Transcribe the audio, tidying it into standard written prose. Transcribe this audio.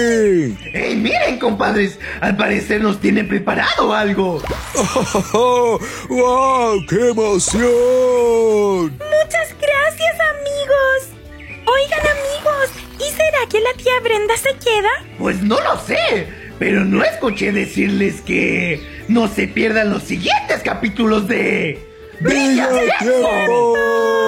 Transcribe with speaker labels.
Speaker 1: ¡Hey, miren, compadres! Al parecer nos tienen preparado algo.
Speaker 2: ¡Wow! ¡Qué emoción!
Speaker 3: Muchas gracias, amigos. Oigan, amigos, ¿y será que la tía Brenda se queda?
Speaker 1: Pues no lo sé, pero no escuché decirles que no se pierdan los siguientes capítulos de...
Speaker 2: ¡Brilla el tiempo!